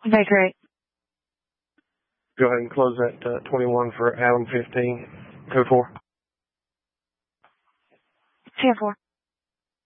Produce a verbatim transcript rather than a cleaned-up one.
Okay, great. Go ahead and close that uh, twenty-one for Allen fifteen. Code four. ten four.